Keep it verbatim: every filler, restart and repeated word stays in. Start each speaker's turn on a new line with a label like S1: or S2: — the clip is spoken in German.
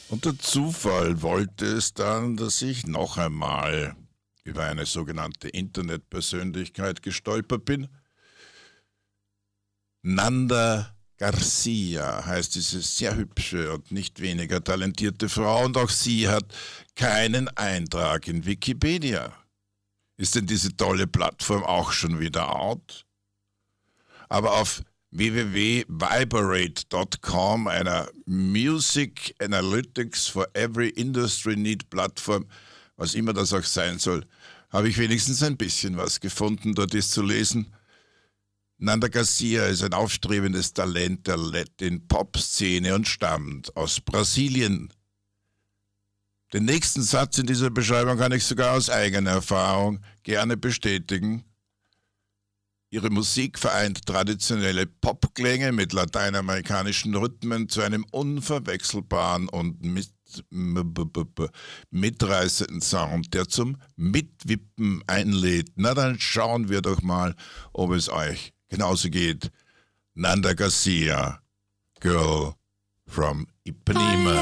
S1: Und der Zufall wollte es dann, dass ich noch einmal über eine sogenannte Internetpersönlichkeit gestolpert bin. Nanda Garcia heißt diese sehr hübsche und nicht weniger talentierte Frau, und auch sie hat keinen Eintrag in Wikipedia. Ist denn diese tolle Plattform auch schon wieder out? Aber auf w w w punkt viberate punkt com, einer Music Analytics for Every Industry Need Plattform, was immer das auch sein soll, habe ich wenigstens ein bisschen was gefunden. Dort ist zu lesen: Nanda Garcia ist ein aufstrebendes Talent der Latin-Pop-Szene und stammt aus Brasilien. Den nächsten Satz in dieser Beschreibung kann ich sogar aus eigener Erfahrung gerne bestätigen. Ihre Musik vereint traditionelle Popklänge mit lateinamerikanischen Rhythmen zu einem unverwechselbaren und mit, mitreißenden Sound, der zum Mitwippen einlädt. Na, dann schauen wir doch mal, ob es euch genauso geht. Nanda Garcia, Girl from Ipanema.